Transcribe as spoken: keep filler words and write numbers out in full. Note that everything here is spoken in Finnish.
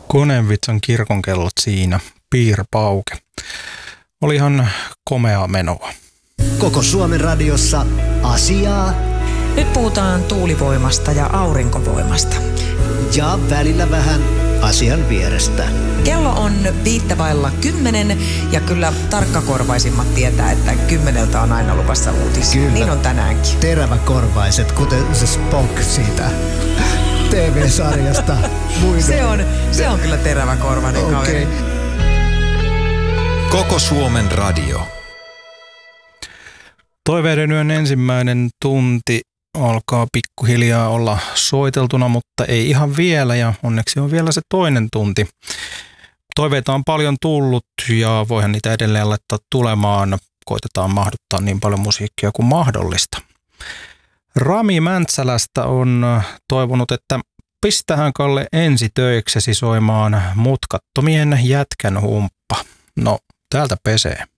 Konevitsan kirkonkellot siinä, piirpauke. Olihan komeaa menoa. Koko Suomen radiossa asiaa. Nyt puhutaan tuulivoimasta ja aurinkovoimasta. Ja välillä vähän asian vierestä. Kello on viittävailla kymmenen ja kyllä tarkkakorvaisimmat tietää, että kymmeneltä on aina luvassa uutisia. Kyllä. Niin on tänäänkin. Teräväkorvaiset, kuten se Spock siitä T V-sarjasta. se, on, se on kyllä teräväkorvainen okay. kaveri. Koko Suomen radio. Toiveiden yön ensimmäinen tunti alkaa pikkuhiljaa olla soiteltuna, mutta ei ihan vielä, ja onneksi on vielä se toinen tunti. Toiveita on paljon tullut ja voihan niitä edelleen laittaa tulemaan. Koitetaan mahduttaa niin paljon musiikkia kuin mahdollista. Rami Mäntsälästä on toivonut, että pistähän Kalle ensi töiksesi soimaan Mutkattomien jätkän humppa. No, täältä pesee.